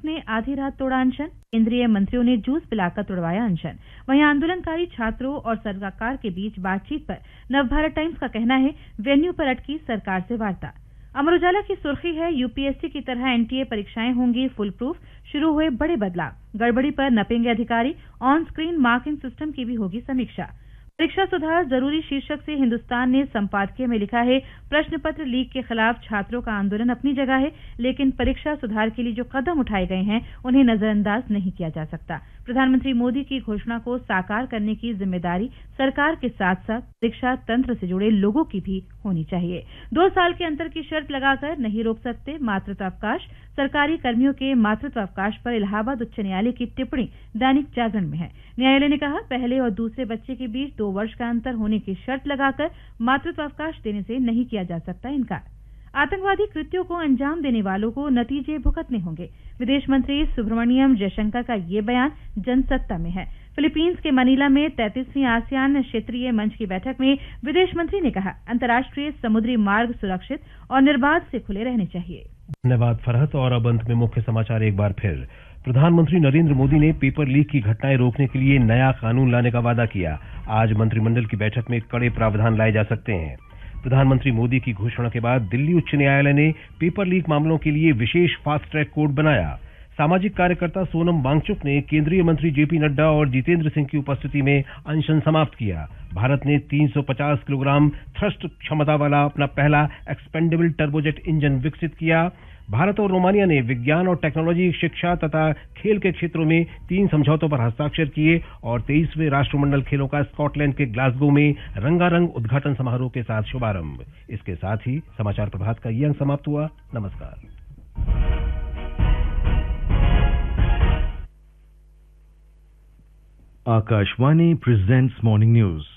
ने आधी रात तोड़ा अनशन, केंद्रीय मंत्रियों ने जूस पिलाकर तोड़वाया अनशन। वहीं आंदोलनकारी छात्रों और सरकार के बीच बातचीत पर नवभारत टाइम्स का कहना है, वेन्यू पर अटकी सरकार से वार्ता। अमर उजाला की सुर्खी है, यूपीएससी की तरह एनटीए परीक्षाएं होंगी फुल प्रूफ, शुरू हुए बड़े बदलाव, गड़बड़ी पर नपेंगे अधिकारी, ऑन स्क्रीन मार्किंग सिस्टम की भी होगी समीक्षा। परीक्षा सुधार जरूरी शीर्षक से हिंदुस्तान ने संपादकीय में लिखा है, प्रश्न पत्र लीक के खिलाफ छात्रों का आंदोलन अपनी जगह है, लेकिन परीक्षा सुधार के लिए जो कदम उठाए गए हैं उन्हें नजरअंदाज नहीं किया जा सकता। प्रधानमंत्री मोदी की घोषणा को साकार करने की जिम्मेदारी सरकार के साथ साथ परीक्षा तंत्र से जुड़े लोगों की भी होनी चाहिए। 2 साल के अंतर की शर्त लगाकर नहीं रोक सकते मातृत्व अवकाश। सरकारी कर्मियों के मातृत्व अवकाश पर इलाहाबाद उच्च न्यायालय की टिप्पणी दैनिक जागरण में है। न्यायालय ने कहा, पहले और दूसरे बच्चे के बीच 2 वर्ष का अंतर होने की शर्त लगाकर मातृत्व अवकाश देने से नहीं किया जा सकता इनकार। आतंकवादी कृत्यों को अंजाम देने वालों को नतीजे भुगतने होंगे। विदेश मंत्री सुब्रमण्यम जयशंकर का ये बयान जनसत्ता में है। फिलीपींस के मनीला में 33वीं आसियान क्षेत्रीय मंच की बैठक में विदेश मंत्री ने कहा, अंतर्राष्ट्रीय समुद्री मार्ग सुरक्षित और निर्बाध से खुले रहने चाहिए। धन्यवाद फरहत। और अब अंत में मुख्य समाचार एक बार फिर। प्रधानमंत्री नरेंद्र मोदी ने पेपर लीक की घटनाएं रोकने के लिए नया कानून लाने का वादा किया। आज मंत्रिमंडल की बैठक में कड़े प्रावधान लाए जा सकते हैं। प्रधानमंत्री मोदी की घोषणा के बाद दिल्ली उच्च न्यायालय ने पेपर लीक मामलों के लिए विशेष फास्ट ट्रैक कोर्ट बनाया। सामाजिक कार्यकर्ता सोनम वांगचुक ने केंद्रीय मंत्री जेपी नड्डा और जितेंद्र सिंह की उपस्थिति में अनशन समाप्त किया। भारत ने 350 किलोग्राम थ्रस्ट क्षमता वाला अपना पहला एक्सपेंडेबल टर्बोजेट इंजन विकसित किया। भारत और रोमानिया ने विज्ञान और टेक्नोलॉजी, शिक्षा तथा खेल के क्षेत्रों में 3 समझौतों पर हस्ताक्षर किए और 23वें राष्ट्रमंडल खेलों का स्कॉटलैंड के ग्लासगो में रंगारंग उद्घाटन समारोह के साथ शुभारंभ। इसके साथ ही समाचार प्रभात का ये अंक समाप्त हुआ। नमस्कार। Akashvani presents Morning News.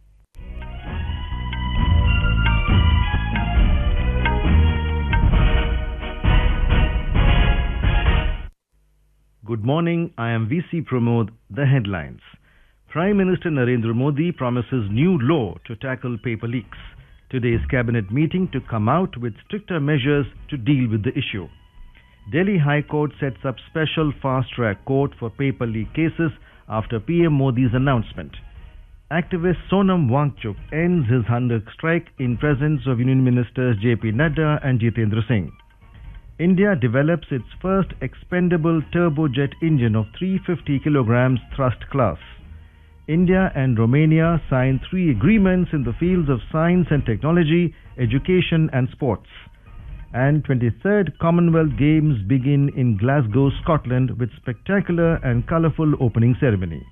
Good morning, I am VC Pramod. The headlines. Prime Minister Narendra Modi promises new law to tackle paper leaks. Today's cabinet meeting to come out with stricter measures to deal with the issue. Delhi High Court sets up special fast-track court for paper leak cases after PM Modi's announcement. Activist Sonam Wangchuk ends his hunger strike in presence of Union Ministers JP Nadda and Jitendra Singh. India develops its first expendable turbojet engine of 350 kilograms thrust class. India and Romania signed 3 agreements in the fields of science and technology, education and sports. And 23rd Commonwealth Games begin in Glasgow, Scotland with spectacular and colourful opening ceremony.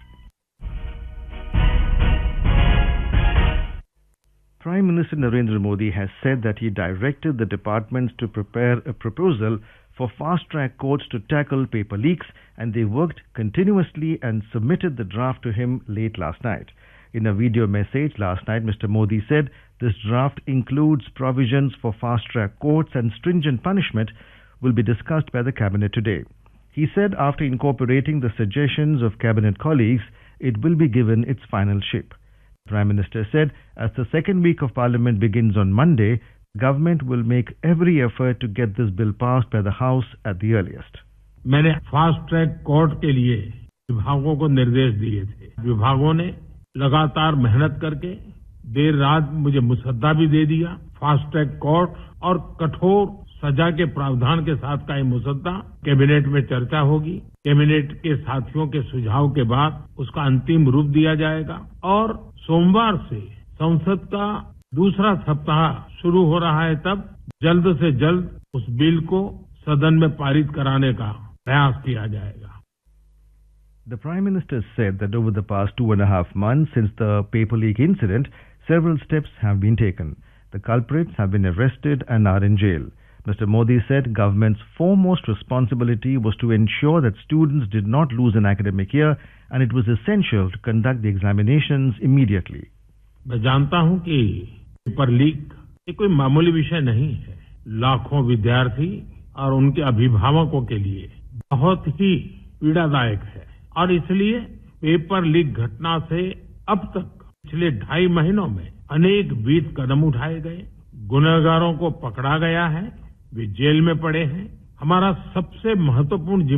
Prime Minister Narendra Modi has said that he directed the departments to prepare a proposal for fast-track courts to tackle paper leaks, and they worked continuously and submitted the draft to him late last night. In a video message last night, Mr. Modi said this draft includes provisions for fast-track courts and stringent punishment will be discussed by the cabinet today. He said after incorporating the suggestions of cabinet colleagues, it will be given its final shape. The Prime Minister said as the second week of Parliament begins on Monday, government will make every effort to get this bill passed by the House at the earliest. मैंने fast track court के लिए विभागों को निर्देश दिए थे। विभागों ने लगातार मेहनत करके देर रात मुझे मुसद्दा भी दे दिया। फास्ट ट्रैक कोर्ट और कठोर सजा के प्रावधान के साथ का ये मुसद्दा कैबिनेट में चर्चा होगी। कैबिनेट के साथियों के सुझाव के बाद उसका अंतिम रूप दिया जाएगा और सोमवार से संसद का दूसरा सप्ताह शुरू हो रहा है, तब जल्द से जल्द उस बिल को सदन में पारित कराने का प्रयास किया जाएगा। The Prime Minister said that over the past 2.5 months since the paper leak incident, several steps have been taken. The culprits have been arrested and are in jail. Mr. Modi said government's foremost responsibility was to ensure that students did not lose an academic year, and it was essential to conduct the examinations immediately. मैं जानता हूं कि paper leak ये कोई मामूली विषय नहीं है। लाखों विद्यार्थी और उनके अभिभावकों के लिए बहुत ही पीड़ादायक है और इसलिए पेपर लीक घटना से अब तक पिछले 2.5 महीनों में अनेक विध कदम उठाए गए। गुनहगारों को पकड़ा गया है, वे जेल में पड़े हैं। हमारा सबसे महत्वपूर्ण